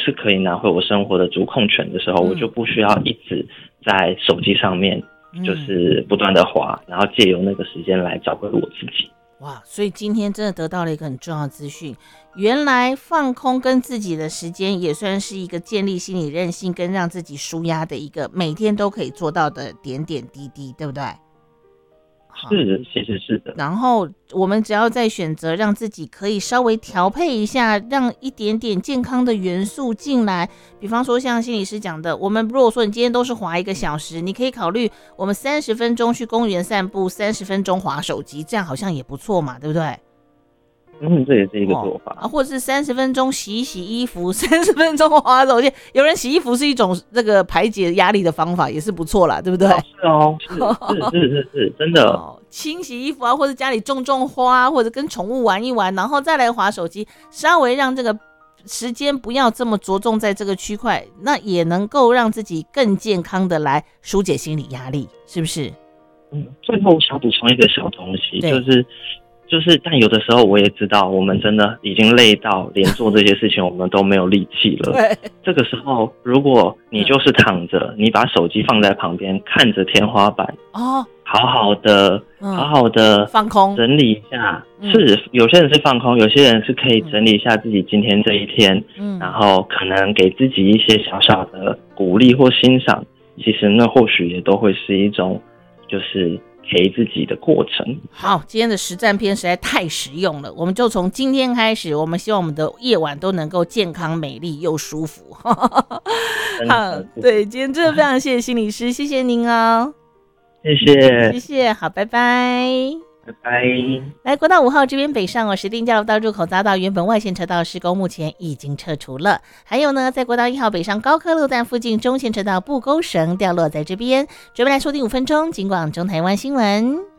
是可以拿回我生活的主控权的时候，我就不需要一直在手机上面就是不断的滑，然后借由那个时间来找回我自己。 哇，所以今天真的得到了一个很重要的资讯，原来放空跟自己的时间也算是一个建立心理韧性跟让自己舒压的一个每天都可以做到的点点滴滴，对不对？ 是，其实是的。 然后我们只要再选择让自己可以稍微调配一下，让一点点健康的元素进来，比方说像心理师讲的，我们如果说你今天都是滑1个小时，你可以考虑我们30分钟去公园散步，30分钟滑手机，这样好像也不错嘛，对不对？ 这也是一个做法。 或者是30分钟洗一洗衣服，30分钟滑手机。有人洗衣服是一种这个排解压力的方法，也是不错啦，对不对？是，真的。清洗衣服啊，或者家里种花，或者跟宠物玩一玩，然后再来滑手机，稍微让这个时间不要这么着重在这个区块，那也能够让自己更健康的来疏解心理压力，是不是？ 最后我想补充一个小东西，但有的时候我也知道，我们真的已经累到连做这些事情我们都没有力气了。对，这个时候如果你就是躺着，你把手机放在旁边，看着天花板，好好的放空整理一下。是，有些人是放空，有些人是可以整理一下自己今天这一天，然后可能给自己一些小小的鼓励或欣赏。其实那或许也都会是一种就是陪自己的过程。 好，今天的实战篇实在太实用了，我们就从今天开始，我们希望我们的夜晚都能够健康美丽又舒服。好，对，今天真的非常谢谢心理师，谢谢您哦。谢谢，好，拜拜。 拜拜。 来，国道5号这边北上石碇交流道入口匝道原本外线车道施工目前已经撤除了。还有呢，在国道1号北上高科路站附近中线车道布钩绳掉落在这边。准备来收听5分钟警广中台湾新闻。